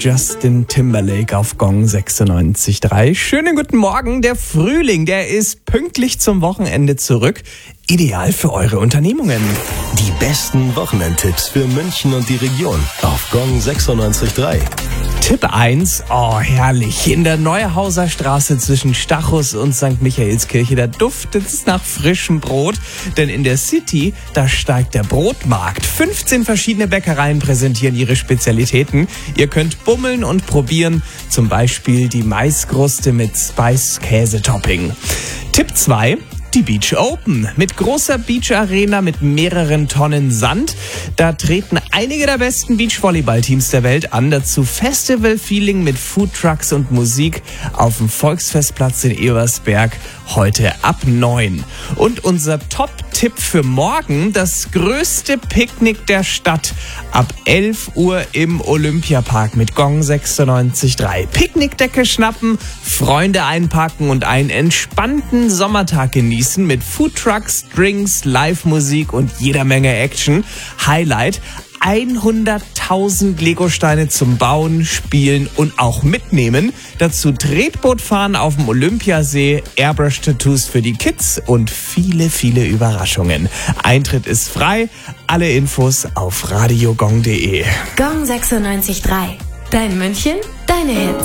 Justin Timberlake auf Gong 96.3. Schönen guten Morgen. Der Frühling, der ist pünktlich zum Wochenende zurück. Ideal für eure Unternehmungen. Die besten Wochenendtipps für München und die Region auf Gong 96.3. Tipp 1, herrlich. In der Neuhauser Straße zwischen Stachus und St. Michaelskirche, da duftet es nach frischem Brot. Denn in der City, da steigt der Brotmarkt. 15 verschiedene Bäckereien präsentieren ihre Spezialitäten. Ihr könnt bummeln und probieren, zum Beispiel die Maiskruste mit Spice-Käse-Topping. Tipp 2, die Beach Open mit großer Beach-Arena mit mehreren Tonnen Sand. Da treten einige der besten Beachvolleyball-Teams der Welt an. Dazu Festival-Feeling mit Foodtrucks und Musik auf dem Volksfestplatz in Ebersberg heute ab 9. Und unser Top-Tipp für morgen, das größte Picknick der Stadt ab 11 Uhr im Olympiapark mit Gong 96.3. Picknickdecke schnappen, Freunde einpacken und einen entspannten Sommertag genießen mit Foodtrucks, Drinks, Live-Musik und jeder Menge Action. Highlight: 100.000 Legosteine zum Bauen, Spielen und auch mitnehmen. Dazu Tretbootfahren auf dem Olympiasee, Airbrush-Tattoos für die Kids und viele, viele Überraschungen. Eintritt ist frei. Alle Infos auf radiogong.de. Gong 96.3. Dein München, deine Hits.